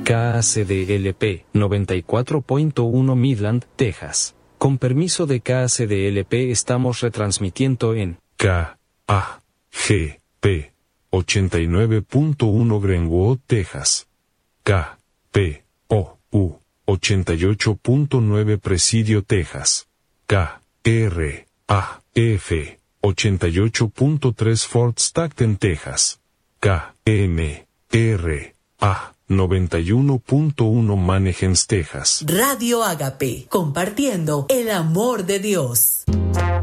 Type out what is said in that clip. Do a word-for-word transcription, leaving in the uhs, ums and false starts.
K A C D L P noventa y cuatro punto uno Midland, Texas. Con permiso de K A C D L P estamos retransmitiendo en K A G P ochenta y nueve punto uno Greenwood, Texas. K P O U ochenta y ocho punto nueve Presidio, Texas. K R A F ochenta y ocho punto tres Fort Stockton, Texas. K M R A noventa y uno punto uno Mannheim, Texas. Radio Ágape, compartiendo el amor de Dios.